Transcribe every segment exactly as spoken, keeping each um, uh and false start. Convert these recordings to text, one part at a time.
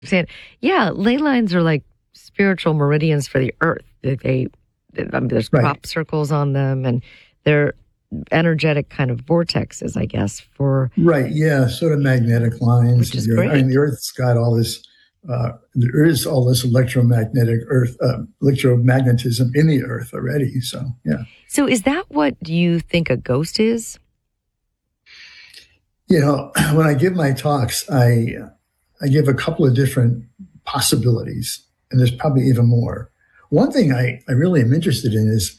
saying, yeah, ley lines are like spiritual meridians for the earth. They, they I mean, there's Right. crop circles on them, and they're energetic kind of vortexes, I guess, for Right, yeah, sort of magnetic lines. Which is of the Earth. I mean, great. the Earth's got all this, uh, there is all this electromagnetic Earth, uh, electromagnetism in the Earth already. So, yeah. So is that what you think a ghost is? You know, when I give my talks, I I give a couple of different possibilities, and there's probably even more. One thing I, I really am interested in is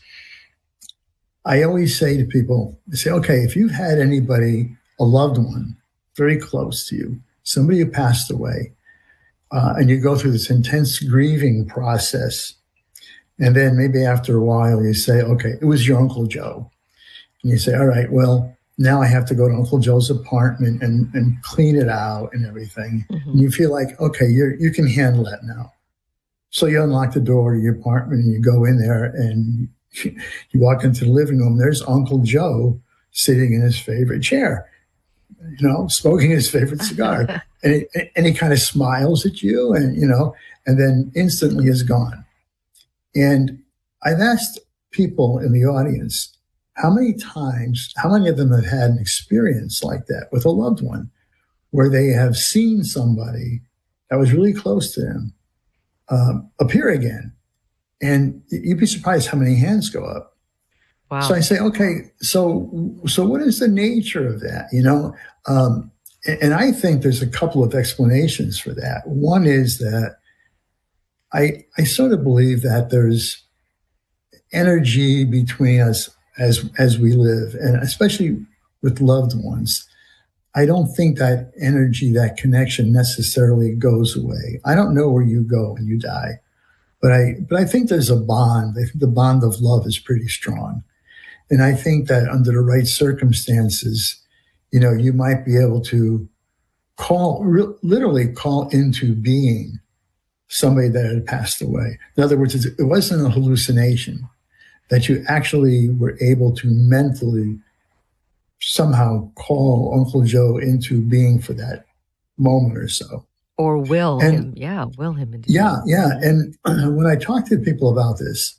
I always say to people, I say, okay, if you've had anybody, a loved one, very close to you, somebody who passed away, uh, and you go through this intense grieving process, and then maybe after a while you say, okay, it was your Uncle Joe. And you say, all right, well, now I have to go to Uncle Joe's apartment and, and clean it out and everything. Mm-hmm. And you feel like, okay, you you can handle that now. So you unlock the door to your apartment and you go in there and you walk into the living room. There's Uncle Joe sitting in his favorite chair, you know, smoking his favorite cigar. and, he, and he kind of smiles at you and, you know, and then instantly is gone. And I've asked people in the audience, how many times, how many of them have had an experience like that with a loved one where they have seen somebody that was really close to them um, appear again? And you'd be surprised how many hands go up. Wow. So I say, okay, so so what is the nature of that? You know, um, and, and I think there's a couple of explanations for that. One is that I I sort of believe that there's energy between us as as we live, and especially with loved ones. I don't think that energy, that connection necessarily goes away. I don't know where you go when you die. But I, but I think there's a bond. I think the bond of love is pretty strong. And I think that under the right circumstances, you know, you might be able to call, re- literally call into being somebody that had passed away. In other words, it wasn't a hallucination, that you actually were able to mentally somehow call Uncle Joe into being for that moment or so. Or will And- him, yeah, will him into Yeah, yeah. And when I talk to people about this,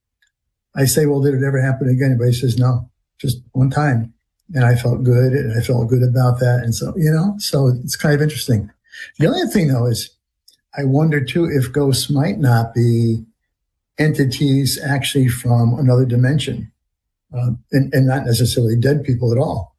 I say, well, did it ever happen again? Everybody says, no, just one time. And I felt good, and I felt good about that. And so, you know, so it's kind of interesting. The other thing, though, is I wonder, too, if ghosts might not be entities actually from another dimension, uh, and, and not necessarily dead people at all.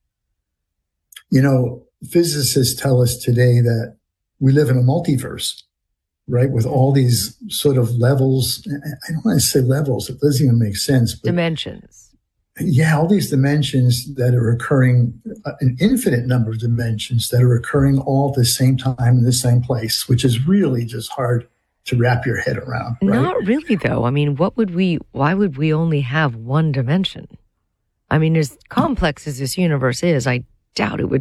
You know, physicists tell us today that we live in a multiverse, right? With all these sort of levels. I don't want to say levels. It doesn't even make sense. But dimensions. yeah, all these dimensions that are occurring, uh, an infinite number of dimensions that are occurring all at the same time in the same place, which is really just hard to wrap your head around, right? Not really, though. I mean, what would we, why would we only have one dimension? I mean, as complex as this universe is, I doubt it would,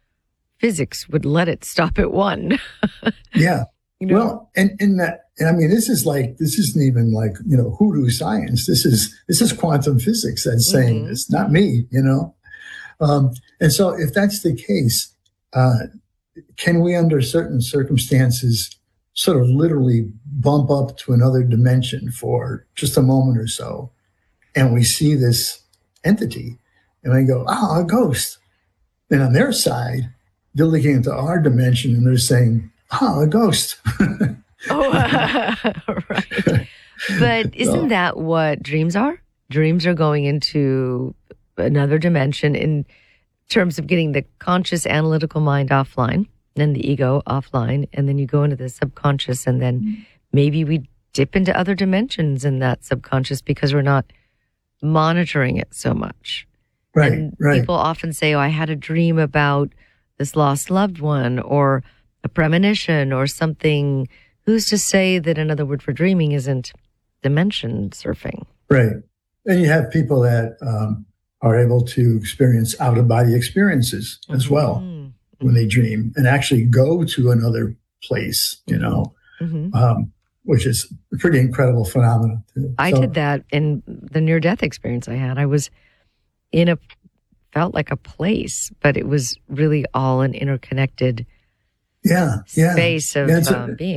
physics would let it stop at one. Yeah. You know? Well, and, and that, and I mean, this is like, this isn't even like, you know, hoodoo science. This is, this is quantum physics that's saying Mhm. this, not me, you know? Um, and so if that's the case, uh, can we, under certain circumstances, sort of literally bump up to another dimension for just a moment or so? And we see this entity and I go, oh, a ghost. And on their side, they're looking into our dimension and they're saying, oh, a ghost. Oh, right. But isn't So- that what dreams are? Dreams are going into another dimension in terms of getting the conscious analytical mind offline, then the ego offline, and then you go into the subconscious, and then maybe we dip into other dimensions in that subconscious because we're not monitoring it so much. Right, And right. people often say, oh, I had a dream about this lost loved one or a premonition or something. Who's to say that another word for dreaming isn't dimension surfing? Right. And you have people that um, are able to experience out of body experiences as well Mhm. when they dream and actually go to another place, you know, Mhm. um, which is a pretty incredible phenomenon. Too. I So- did that in the near death experience I had. I was in a, felt like a place, but it was really all an interconnected yeah, yeah. space of Yeah, it's a- um, being.